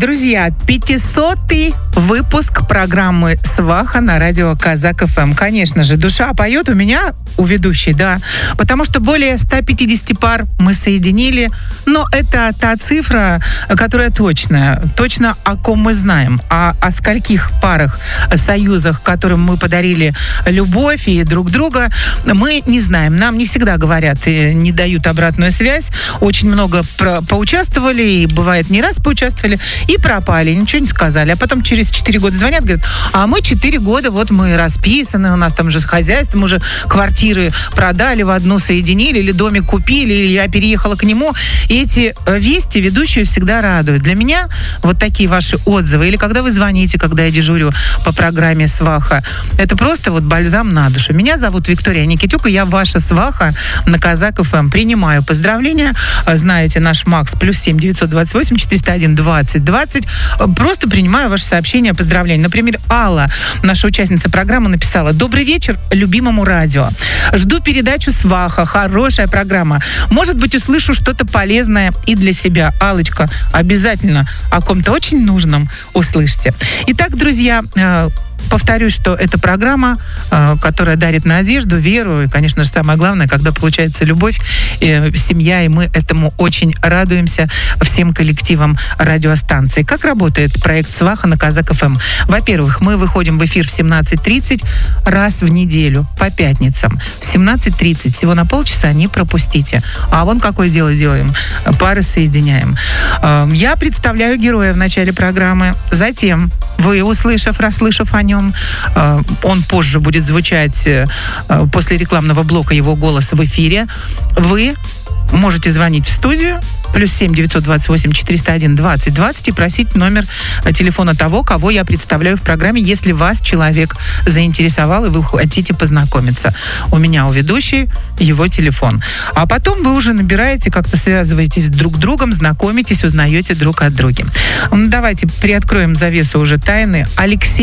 Друзья, 500-й выпуск программы «Сваха» на радио Казак ФМ. Конечно же, душа поет у меня, у ведущей, да, потому что более 150 пар мы соединили, но это та цифра, которая точно о ком мы знаем, а о скольких парах, союзах, которым мы подарили любовь и друг друга, мы не знаем. Нам не всегда говорят и не дают обратную связь. Очень много поучаствовали, и бывает не раз поучаствовали, и пропали, ничего не сказали. А потом через 4 года звонят, говорят, а мы 4 года, вот мы расписаны, у нас там уже хозяйство, мы уже квартиры продали, в одну соединили, или домик купили, или я переехала к нему. И эти вести ведущие всегда радуют. Для меня вот такие ваши отзывы, или когда вы звоните, когда я дежурю по программе «Сваха», это просто вот бальзам на душу. Меня зовут Виктория Никитюк, и я ваша сваха на Казак ФМ. Принимаю поздравления. Знаете, наш Макс, +7 928 401 20 20. Просто принимаю ваши сообщения, поздравления. Например, Алла, наша участница программы, написала: «Добрый вечер любимому радио. Жду передачу «Сваха». Хорошая программа. Может быть, услышу что-то полезное и для себя». Аллочка, обязательно о ком-то очень нужном услышьте. Итак, друзья, повторюсь, что это программа, которая дарит надежду, веру и, конечно же, самое главное, когда получается любовь, семья, и мы этому очень радуемся всем коллективам радиостанции. Как работает проект «Сваха» на Казак ФМ? Во-первых, мы выходим в эфир в 17:30 раз в неделю по пятницам. В 17:30, всего на полчаса, не пропустите. А вон какое дело делаем. Пары соединяем. Я представляю героя в начале программы. Затем вы, расслышав о нем, он позже будет звучать после рекламного блока, его голос в эфире. Вы можете звонить в студию +7 928 401 20 20 и просить номер телефона того, кого я представляю в программе, если вас человек заинтересовал и вы хотите познакомиться. У меня, у ведущей, его телефон. А потом вы уже набираете, как-то связываетесь друг с другом, знакомитесь, узнаете друг от друга. Давайте приоткроем завесу уже тайны. Алексей